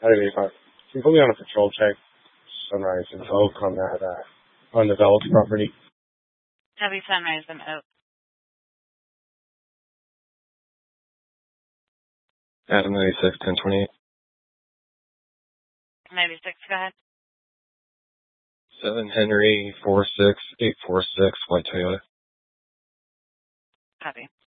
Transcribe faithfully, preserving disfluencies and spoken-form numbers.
Adam eighty-five. Can you put me on a patrol check? Sunrise and Oak on that uh, undeveloped property. Heavy Sunrise and Oak. Adam ninety-six, ten twenty-eight. ninety-six, go ahead. seven Henry, four six eight four six, white Toyota. Copy.